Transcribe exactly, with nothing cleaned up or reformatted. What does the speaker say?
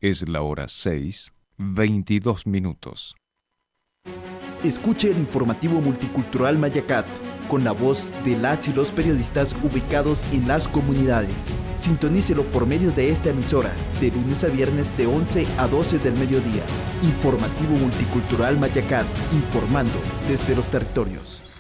Es la hora seis, veintidós minutos. Escuche el informativo multicultural Mayacat, con la voz de las y los periodistas ubicados en las comunidades. Sintonícelo por medio de esta emisora, de lunes a viernes de once a doce del mediodía. Informativo multicultural Mayacat, informando desde los territorios.